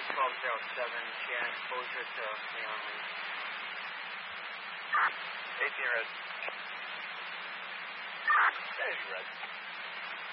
1207, scan exposure to Leon Lee. 18 red. Steady red.